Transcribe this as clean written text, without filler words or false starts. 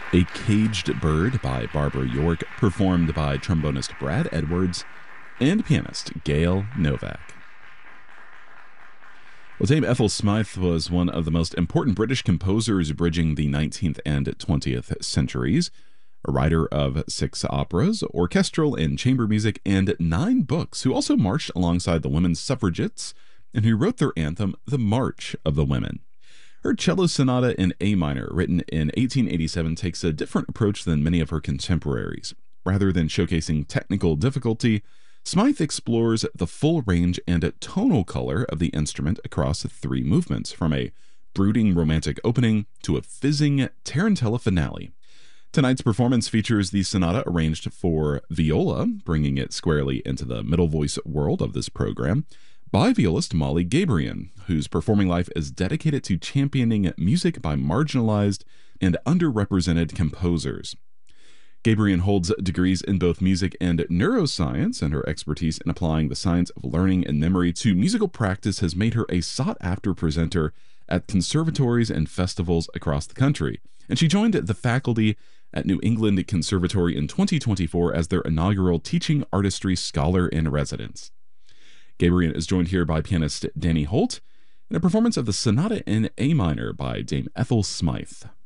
A Caged Bird by Barbara York, performed by trombonist Brad Edwards and pianist Gail Novak. Well, Dame Ethel Smythe was one of the most important British composers bridging the 19th and 20th centuries, a writer of 6 operas, orchestral and chamber music, and 9 books, who also marched alongside the women's suffragettes and who wrote their anthem, The March of the Women. Her cello sonata in A minor, written in 1887, takes a different approach than many of her contemporaries. Rather than showcasing technical difficulty, Smythe explores the full range and tonal color of the instrument across 3 movements, from a brooding romantic opening to a fizzing tarantella finale. Tonight's performance features the sonata arranged for viola, bringing it squarely into the middle voice world of this program, by violist Molly Gabrian, whose performing life is dedicated to championing music by marginalized and underrepresented composers. Gabrian holds degrees in both music and neuroscience, and her expertise in applying the science of learning and memory to musical practice has made her a sought-after presenter at conservatories and festivals across the country. And she joined the faculty at New England Conservatory in 2024 as their inaugural Teaching Artistry Scholar in Residence. Gabrian is joined here by pianist Danny Holt in a performance of the Sonata in A minor by Dame Ethel Smythe.